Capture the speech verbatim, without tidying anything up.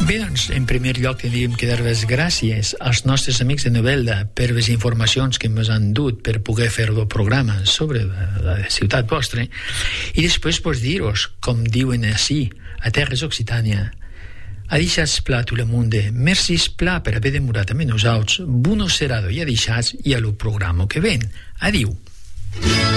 Bé, doncs, en primer lloc tenim que dar-vos gràcies als nostres amics de Novelda per les informacions que ens han dut per poder fer el programa sobre la, la ciutat vostra, i després pues, dir-vos, com diuen així, a Terres Occitània, a deixats pla tot el monde, merci pla per haver demorat amb nosaltres, buno serado i a deixats i a lo programa que ven. Adiu.